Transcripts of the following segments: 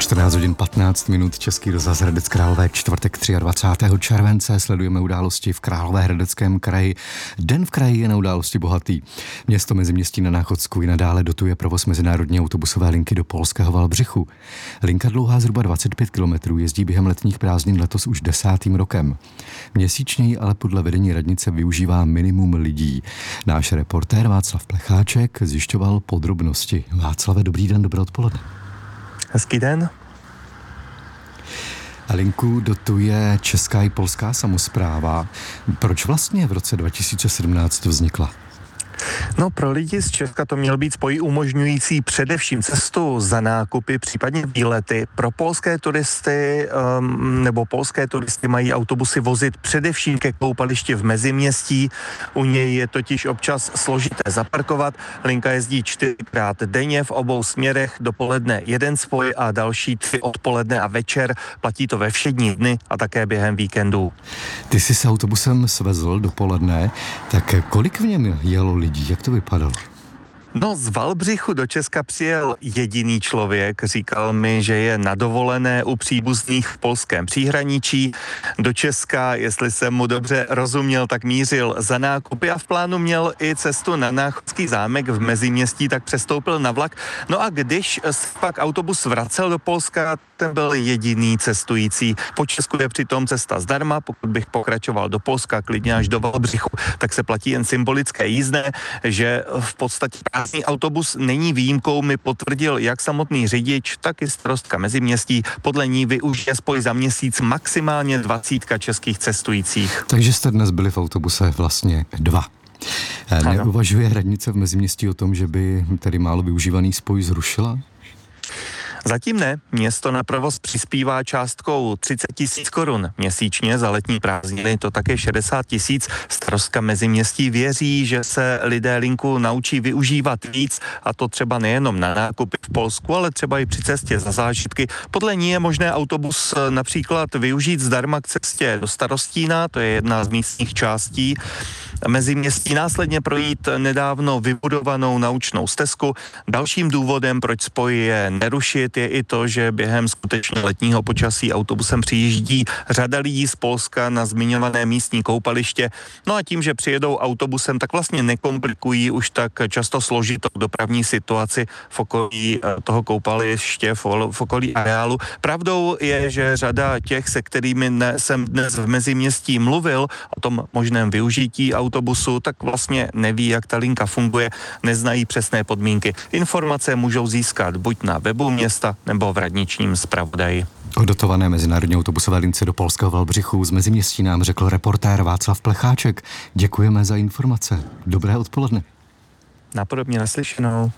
14 hodin 15 minut, Český rozhlas Hradec Králové, čtvrtek 23. července. Sledujeme události v Královéhradeckém kraji. Den v kraji je na události bohatý. Město Meziměstí na Náchodsku i nadále dotuje provoz mezinárodní autobusové linky do polského Wałbrzychu. Linka dlouhá zhruba 25 kilometrů, jezdí během letních prázdnin letos už 10. rokem. Měsíčně ji ale podle vedení radnice využívá minimum lidí. Náš reportér Václav Plecháček zjišťoval podrobnosti. Václave, dobrý den, dobré odpoledne. Hezký den. A linku dotuje česká i polská samospráva. Proč vlastně v roce 2017 vznikla? No, pro lidi z Česka to měl být spoj umožňující především cestu za nákupy, případně výlety. Pro polské turisty nebo polské turisty mají autobusy vozit především ke koupališti v Meziměstí. U něj je totiž občas složité zaparkovat. Linka jezdí 4krát denně v obou směrech, dopoledne jeden spoj a další 3 odpoledne a večer. Platí to ve všední dny a také během víkendů. Ty jsi se autobusem svezl dopoledne, tak kolik v něm jelo lidí? Jak to vypadalo? No, z Wałbrzychu do Česka přijel jediný člověk. Říkal mi, že je na dovolené u příbuzných v polském příhraničí. Do Česka, jestli jsem mu dobře rozuměl, tak mířil za nákupy a v plánu měl i cestu na Náchodský zámek v Meziměstí, tak přestoupil na vlak. No a když pak autobus vracel do Polska, ten byl jediný cestující. Po Česku je přitom cesta zdarma, pokud bych pokračoval do Polska, klidně až do Wałbrzychu, tak se platí jen symbolické jízdné, že v podstatě prázdný autobus není výjimkou, mi potvrdil jak samotný řidič, tak i starostka Meziměstí. Podle ní využije spoj za měsíc maximálně 20 českých cestujících. Takže jste dnes byli v autobuse vlastně 2. Neuvažuje radnice v Meziměstí o tom, že by tedy málo využívaný spoj zrušila? Zatím ne. Město na provoz přispívá částkou 30 000 korun měsíčně, za letní prázdniny to také 60 000. Starostka Meziměstí věří, že se lidé linku naučí využívat víc, a to třeba nejenom na nákupy v Polsku, ale třeba i při cestě za zážitky. Podle ní je možné autobus například využít zdarma k cestě do Starostína, to je jedna z místních částí Meziměstí, následně projít nedávno vybudovanou naučnou stezku. Dalším důvodem, proč spoj je nerušit, je i to, že během skutečně letního počasí autobusem přijíždí řada lidí z Polska na zmiňované místní koupaliště. No a tím, že přijedou autobusem, tak vlastně nekomplikují už tak často složitou dopravní situaci v okolí toho koupaliště, v okolí areálu. Pravdou je, že řada těch, se kterými jsem dnes v Meziměstí mluvil o tom možném využití autobusu, tak vlastně neví, jak ta linka funguje, neznají přesné podmínky. Informace můžou získat buď na webu města nebo v radničním zpravodaji. O dotované mezinárodní autobusové lince do polského Wałbrzychu z Meziměstí nám řekl reportér Václav Plecháček. Děkujeme za informace. Dobré odpoledne. Napodobně naslyšenou.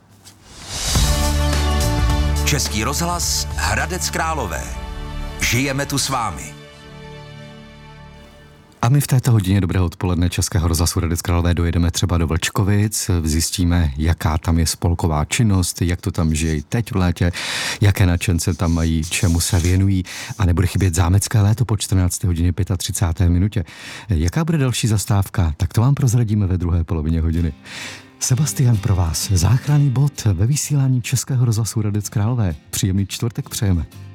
Český rozhlas Hradec Králové. Žijeme tu s vámi. A my v této hodině dobrého odpoledne Českého rozhlasu Hradec Králové dojedeme třeba do Vlčkovic, zjistíme, jaká tam je spolková činnost, jak to tam žije teď v létě, jaké nadšence tam mají, čemu se věnují, a nebude chybět zámecké léto po 14. hodině 35. minutě. Jaká bude další zastávka, tak to vám prozradíme ve druhé polovině hodiny. Sebastian pro vás, záchranný bod ve vysílání Českého rozhlasu Hradec Králové. Příjemný čtvrtek přejeme.